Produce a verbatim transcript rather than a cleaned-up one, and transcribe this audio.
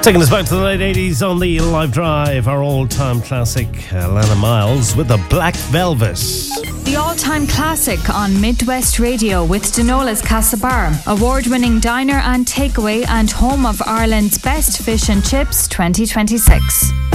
Taking us back to the late eighties on the Live Drive, our all-time classic, Alana Miles with the Black Velvet. The all-time classic on Midwest Radio with Denola's Castlebar, award-winning diner and takeaway and home of Ireland's best fish and chips twenty twenty-six.